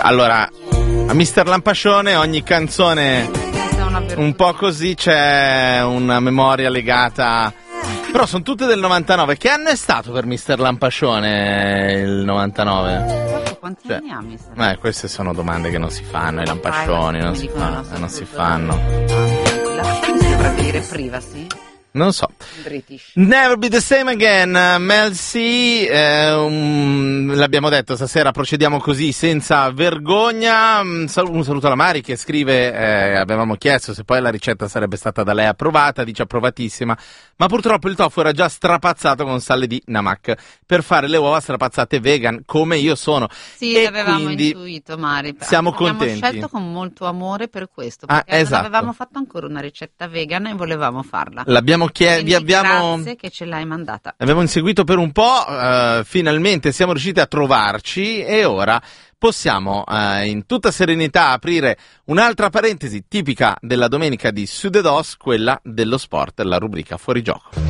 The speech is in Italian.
Allora, a Mister Lampascione ogni canzone un po' così c'è una memoria legata. Però sono tutte del 99. Che anno è stato per Mister Lampascione il 99? Quanti anni ha Mister? Queste sono domande che non si fanno, i lampascioni non si fanno. La gente dovrebbe dire privacy. Non so. British. Never Be the Same Again, Mel C. L'abbiamo detto, stasera procediamo così senza vergogna. Un saluto alla Mari che scrive, avevamo chiesto se poi la ricetta sarebbe stata da lei approvata, dice approvatissima, ma purtroppo il tofu era già strapazzato con sale di Namak per fare le uova strapazzate vegan come io sono. Sì, l'avevamo intuito, Mari. Siamo contenti. Abbiamo scelto con molto amore per questo, perché non avevamo fatto ancora una ricetta vegan e volevamo farla. Grazie che ce l'hai mandata. Abbiamo inseguito per un po', finalmente siamo riusciti a trovarci e ora possiamo in tutta serenità aprire un'altra parentesi tipica della domenica di Sudedos, quella dello sport, la rubrica Fuorigioco.